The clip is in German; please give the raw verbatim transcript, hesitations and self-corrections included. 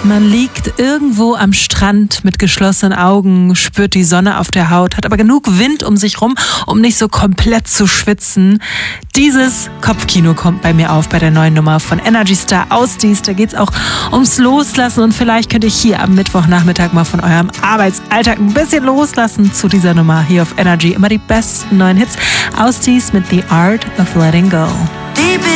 Man liegt irgendwo am Strand mit geschlossenen Augen, spürt die Sonne auf der Haut, hat aber genug Wind um sich rum, um nicht so komplett zu schwitzen. Dieses Kopfkino kommt bei mir auf bei der neuen Nummer von Energy Star Ausdies. Da geht's auch ums Loslassen und vielleicht könnt ihr hier am Mittwochnachmittag mal von eurem Arbeitsalltag ein bisschen loslassen zu dieser Nummer hier auf Energy. Immer die besten neuen Hits. Ausdies mit The Art of Letting Go. Deep